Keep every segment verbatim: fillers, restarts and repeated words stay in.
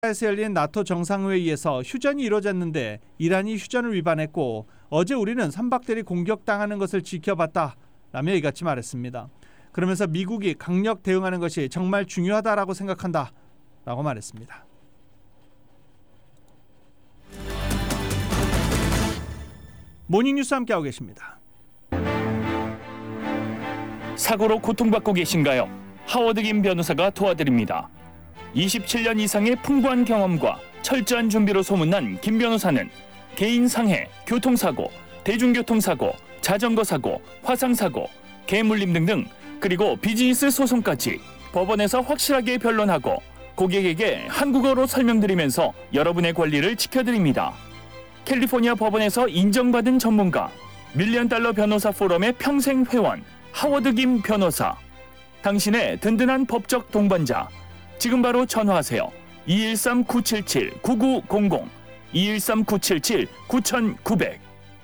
에서 열린 나토 정상회의에서 휴전이 이루어졌는데 이란이 휴전을 위반했고 어제 우리는 삼박들이 공격당하는 것을 지켜봤다라며 이같이 말했습니다. 그러면서 미국이 강력 대응하는 것이 정말 중요하다라고 생각한다라고 말했습니다. 모닝뉴스 함께하고 계십니다. 사고로 고통받고 계신가요? 하워드 김 변호사가 도와드립니다. 이십칠 년 이상의 풍부한 경험과 철저한 준비로 소문난 김 변호사는 개인 상해, 교통사고, 대중교통사고, 자전거 사고, 화상사고, 개물림 등등 그리고 비즈니스 소송까지 법원에서 확실하게 변론하고 고객에게 한국어로 설명드리면서 여러분의 권리를 지켜드립니다. 캘리포니아 법원에서 인정받은 전문가, 밀리언 달러 변호사 포럼의 평생 회원, 하워드 김 변호사. 당신의 든든한 법적 동반자. 지금 바로 전화하세요. 이일삼 구칠칠 구구공공, 이일삼 구칠칠 구구공공.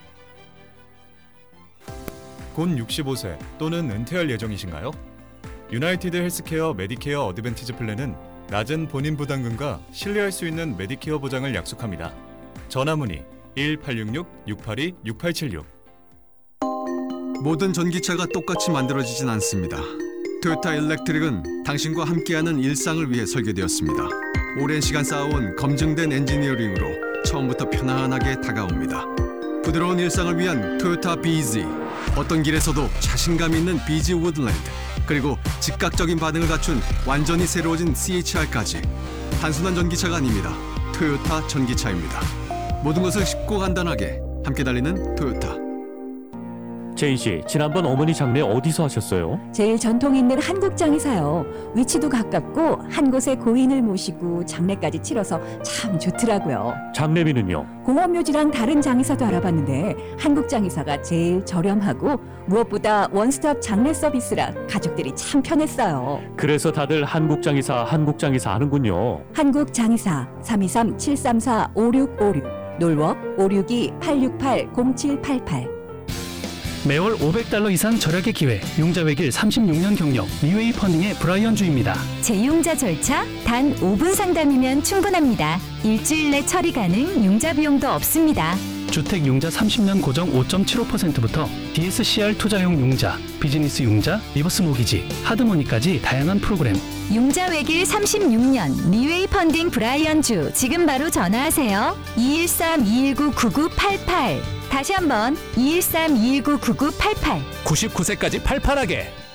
곧 육십오 세 또는 은퇴할 예정이신가요? 유나이티드 헬스케어 메디케어 어드밴티지 플랜은 낮은 본인 부담금과 신뢰할 수 있는 메디케어 보장을 약속합니다. 전화문의 일 팔육육 육팔이 육팔칠육. 모든 전기차가 똑같이 만들어지진 않습니다. 토요타 일렉트릭은 당신과 함께하는 일상을 위해 설계되었습니다. 오랜 시간 쌓아온 검증된 엔지니어링으로 처음부터 편안하게 다가옵니다. 부드러운 일상을 위한 토요타 비지, 어떤 길에서도 자신감 있는 비지 우드랜드, 그리고 즉각적인 반응을 갖춘 완전히 새로워진 씨에이치알까지. 단순한 전기차가 아닙니다. 토요타 전기차입니다. 모든 것을 쉽고 간단하게 함께 달리는 토요타. 제인 씨, 지난번 어머니 장례 어디서 하셨어요? 제일 전통 있는 한국장에서요. 위치도 가깝고 한 곳에 고인을 모시고 장례까지 치러서 참 좋더라고요. 장례비는요? 공업묘지랑 다른 장의사도 알아봤는데 한국장의사가 제일 저렴하고 무엇보다 원스톱 장례 서비스라 가족들이 참 편했어요. 그래서 다들 한국장의사 한국장의사 하는군요. 한국장의사 삼이삼 칠삼사 오육오육, 놀웍 오육이 팔육팔 공칠팔팔. 매월 오백 달러 이상 절약의 기회, 융자 외길 삼십육 년 경력, 리웨이 펀딩의 브라이언 주입니다. 재융자 절차 단 오 분 상담이면 충분합니다. 일주일 내 처리 가능, 융자 비용도 없습니다. 주택 융자 삼십 년 고정 오 점 칠오 퍼센트부터 디에스씨알 투자용 융자, 비즈니스 융자, 리버스 모기지, 하드머니까지 다양한 프로그램. 융자 외길 삼십육 년, 리웨이 펀딩 브라이언 주. 지금 바로 전화하세요. 이일삼 이일구 구구팔팔. 다시 한번 이일삼 이일구 구구팔팔. 구십구 세까지 팔팔하게.